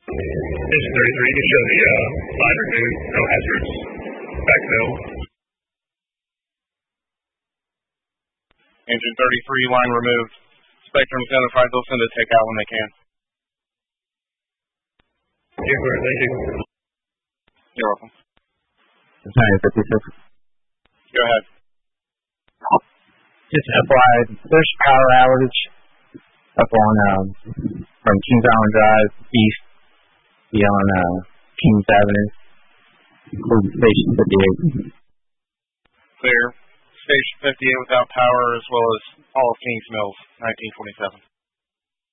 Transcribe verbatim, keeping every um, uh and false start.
Engine thirty-three, you can show the uh, line removed, no hazards, backfill. Engine thirty-three, line removed. Spectrum's notified, they'll send a takeout when they can. Yeah, great, thank you. You're welcome. nine fifty-six. Go ahead. Just F Y I, there's power outage up on, um, from Kings Island Drive east beyond, uh, Kings Avenue, including Station fifty-eight. Clear. Station fifty-eight without power as well as all of Kings Mills, nineteen twenty-seven.